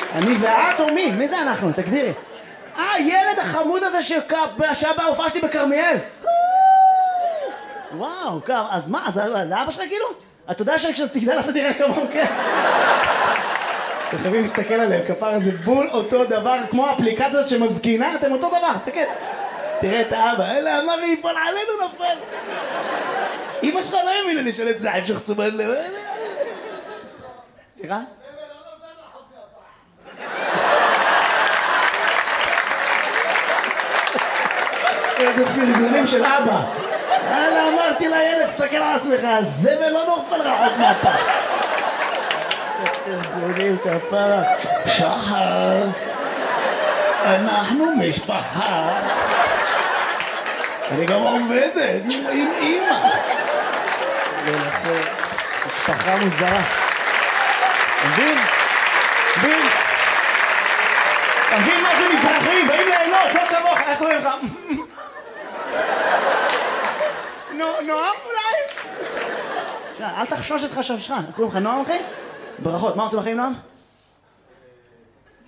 אני ואת או מי? מי זה אנחנו? תגדירי. ילד החמוד הזה שהיה בהופעה שלי בכרמיאל. וואו, אז מה? זה אבא שלך כאילו? אתה יודע שכשתגדל אתה תראה כמוהו, כן? אתם חייבים להסתכל עליהם, כפר זה בול אותו דבר, כמו האפליקציות שמזקינה, אתם אותו דבר, תסתכל. תראה את האבא, אלה אמר לי, יפול עלינו נפל. אמא שלך לא האמינה לי של את זעב שחצומן לב. סליחה? איזה פרגונים של אבא. יאללה, אמרתי לילד, תסתכל על עצמך, הזבל לא נופל רחוק מהפח. פרגונים כפרה. שחר, אנחנו משפחה. אני גם עובדת עם אמא. משפחה מוזרה. מבין? מבין? מבין מה זה מזרחים? באים ליהנות, לא כמוך, איך קוראים לך? נועם אולי? אל תחשוש את חששך, איך קוראים לך נועם אחי? ברכות, מה עושים אחי עם נועם?